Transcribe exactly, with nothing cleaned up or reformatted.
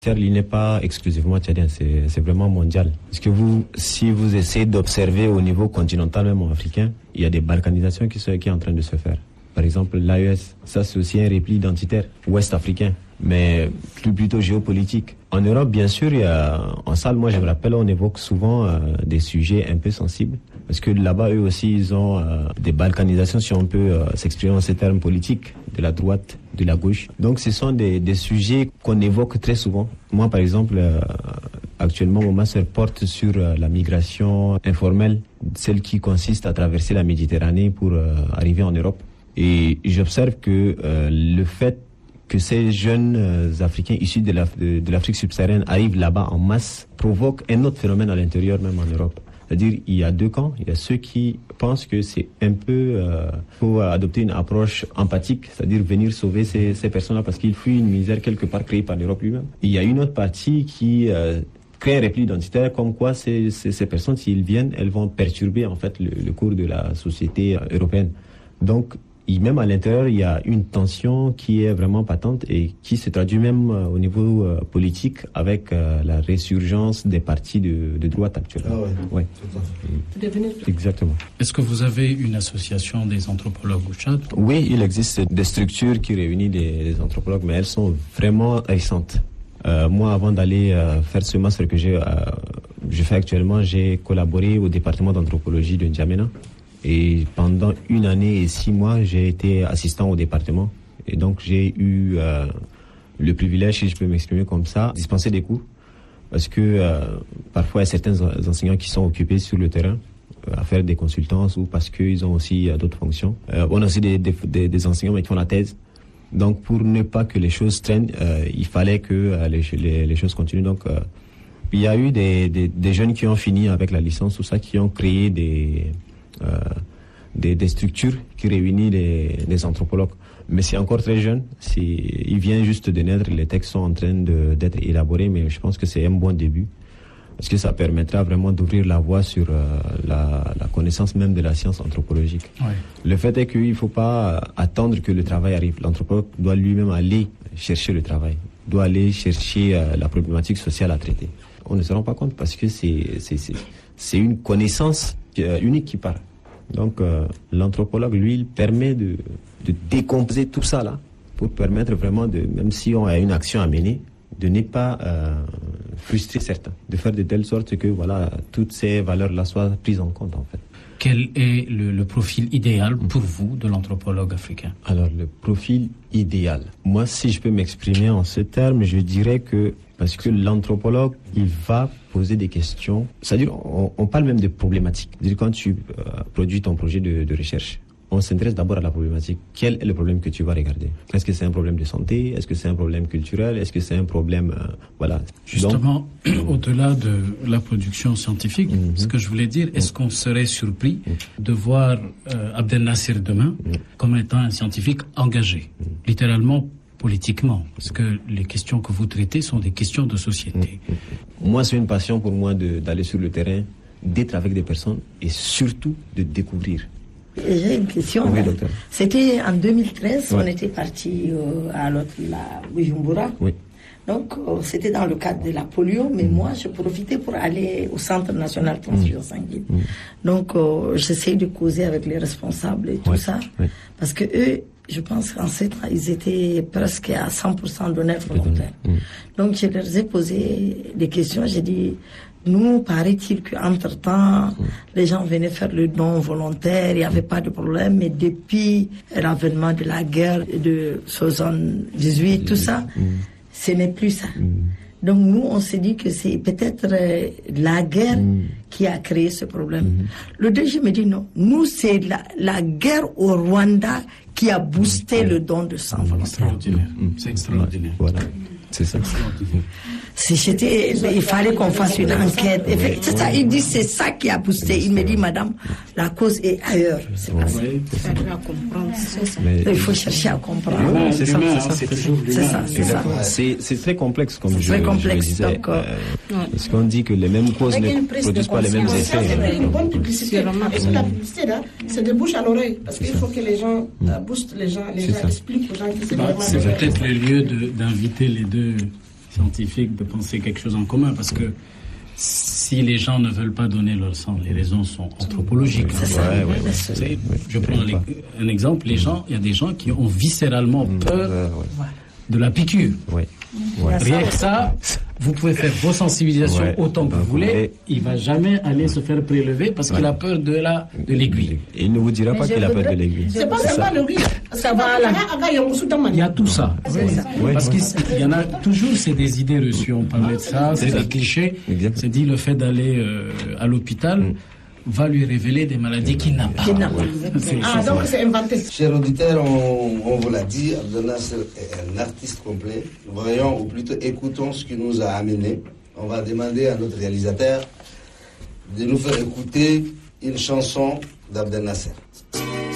Il n'est pas exclusivement tchadien, c'est, c'est vraiment mondial. Parce que vous, si vous essayez d'observer au niveau continental, même africain, il y a des balkanisations qui sont, qui sont en train de se faire. Par exemple, l'A E S, ça c'est aussi un repli identitaire, ouest-africain, mais plus plutôt géopolitique. En Europe, bien sûr, il y a, en salle, moi je me rappelle, on évoque souvent euh, des sujets un peu sensibles. Parce que là-bas, eux aussi, ils ont euh, des balkanisations, si on peut euh, s'exprimer en ces termes politiques, de la droite, de la gauche. Donc ce sont des, des sujets qu'on évoque très souvent. Moi, par exemple, euh, actuellement, mon master porte sur euh, la migration informelle, celle qui consiste à traverser la Méditerranée pour euh, arriver en Europe. Et j'observe que euh, le fait que ces jeunes euh, Africains issus de, la, de, de l'Afrique subsaharienne arrivent là-bas en masse provoque un autre phénomène à l'intérieur, même en Europe. C'est-à-dire, il y a deux camps. Il y a ceux qui pensent que c'est un peu... Euh, faut adopter une approche empathique, c'est-à-dire venir sauver ces, ces personnes-là parce qu'ils fuient une misère quelque part créée par l'Europe lui-même. Il y a une autre partie qui euh, crée un repli identitaire, comme quoi ces, ces, ces personnes, s'ils viennent, elles vont perturber en fait le, le cours de la société euh, européenne. Donc, et même à l'intérieur, il y a une tension qui est vraiment patente et qui se traduit même euh, au niveau euh, politique avec euh, la résurgence des partis de, de droite actuellement. Ah ouais. Ouais. Exactement. Est-ce que vous avez une association des anthropologues au Tchad? Oui, il existe des structures qui réunissent des, des anthropologues, mais elles sont vraiment récentes. Euh, moi, avant d'aller euh, faire ce master que j'ai, euh, je fais actuellement, j'ai collaboré au département d'anthropologie de N'Djamena. Et pendant une année et six mois, j'ai été assistant au département. Et donc, j'ai eu euh, le privilège, si je peux m'exprimer comme ça, de dispenser des cours. Parce que euh, parfois, il y a certains enseignants qui sont occupés sur le terrain euh, à faire des consultances ou parce qu'ils ont aussi euh, d'autres fonctions. Euh, on a aussi des, des, des enseignants qui font la thèse. Donc, pour ne pas que les choses traînent, euh, il fallait que euh, les, les, les choses continuent. Donc, euh, il y a eu des, des, des jeunes qui ont fini avec la licence, tout ça, qui ont créé des... Euh, des, des structures qui réunissent les, les anthropologues. Mais c'est encore très jeune, c'est, il vient juste de naître, les textes sont en train de, d'être élaborés, mais je pense que c'est un bon début, parce que ça permettra vraiment d'ouvrir la voie sur euh, la, la connaissance même de la science anthropologique. Ouais. Le fait est qu'il ne faut pas attendre que le travail arrive. L'anthropologue doit lui-même aller chercher le travail, doit aller chercher euh, la problématique sociale à traiter. On ne se rend pas compte parce que c'est, c'est, c'est, c'est une connaissance euh, unique qui part. Donc, euh, l'anthropologue, lui, il permet de, de décomposer tout ça là, pour permettre vraiment de, même si on a une action à mener, de ne pas euh, frustrer certains, de faire de telle sorte que voilà, toutes ces valeurs-là soient prises en compte en fait. Quel est le, le profil idéal pour vous de l'anthropologue africain? Alors, le profil idéal. Moi, si je peux m'exprimer en ce terme, je dirais que parce que l'anthropologue, il va poser des questions. C'est-à-dire, on, on parle même de problématiques. C'est-à-dire, quand tu euh, produis ton projet de, de recherche, on s'intéresse d'abord à la problématique. Quel est le problème que tu vas regarder? Est-ce que c'est un problème de santé? Est-ce que c'est un problème culturel? Est-ce que c'est un problème... Euh, voilà. Justement, Donc, au-delà de la production scientifique, mm-hmm. ce que je voulais dire, est-ce qu'on serait surpris mm-hmm. de voir euh, Abdel Nasser demain mm-hmm. comme étant un scientifique engagé, mm-hmm. littéralement politiquement, parce que les questions que vous traitez sont des questions de société. Moi, c'est une passion pour moi de, d'aller sur le terrain, d'être avec des personnes et surtout de découvrir. J'ai une question. Oui, docteur. C'était en deux mille treize, ouais. on était parti euh, à l'autre, la Bujumbura. Oui. Donc, euh, c'était dans le cadre de la polio, mais mmh. moi, je profitais pour aller au Centre national de transfusion mmh. sanguine. Mmh. Donc, euh, j'essaye de causer avec les responsables et tout ouais. ça, ouais. parce que eux, je pense qu'en ce temps, ils étaient presque à cent pour cent donneurs volontaires. Mmh. Donc, je leur ai posé des questions. J'ai dit, nous, paraît-il qu'entre-temps, mmh. les gens venaient faire le don volontaire, il n'y avait pas de problème. Mais depuis l'avènement de la guerre de soixante-dix-huit, mmh. tout ça, mmh. ce n'est plus ça. Mmh. Donc, nous, on s'est dit que c'est peut-être euh, la guerre mmh. qui a créé ce problème. Mmh. Le deuxième me dit non. Nous, c'est la, la guerre au Rwanda qui a boosté mmh. le don de sang volontaire. Extraordinaire. Mmh. C'est extraordinaire. Voilà. C'est ça. Si j'étais, il fallait qu'on fasse une enquête. Et c'est ça, il dit c'est ça qui a boosté. Il me dit, madame, la cause est ailleurs. C'est pas ça. Il faut chercher à comprendre. Oui, c'est ça, c'est ça. C'est ça, c'est ça. C'est, c'est très complexe, comme je, très complexe, je disais. D'accord. Euh, parce qu'on dit que les mêmes causes ne produisent pas les mêmes effets. C'est une bonne publicité. Parce que la publicité, là, c'est de bouche à l'oreille. Parce qu'il faut que les gens boostent les gens, les gens expliquent aux gens qui c'est vraiment. C'est peut-être le lieu de, d'inviter les deux scientifiques de penser quelque chose en commun, parce que si les gens ne veulent pas donner leur sang, les raisons sont anthropologiques. C'est ça. Ouais, ouais, ouais. C'est- Je prends un exemple, les gens, il y a des gens qui ont viscéralement peur Euh, ouais. de la piqûre. Ouais. Ouais. Rien que ça, vous pouvez faire vos sensibilisations Ouais. autant que vous Donc, voulez. mais- Il va jamais aller se faire prélever parce qu'il a peur de la de l'aiguille. Et il ne vous dira Mais pas je qu'il a peur de voudrais- l'aiguille. C'est pas C'est seulement le riz. Parce Ça va, là. Il y a tout ça. C'est ça. Ouais. Parce qu'il y en a toujours, c'est des idées reçues. On parlait de ça, c'est C'est ça. des clichés. Exact. C'est dit le fait d'aller euh, à l'hôpital va lui révéler des maladies qu'il n'a pas. Qu'il n'a pas. C'est- Ah, donc c'est inventé. Chers auditeurs, on, on vous l'a dit, Abdel Nasser est un artiste complet. Voyons, ou plutôt écoutons ce qui nous a amené. On va demander à notre réalisateur de nous faire écouter une chanson d'Abdel Nasser.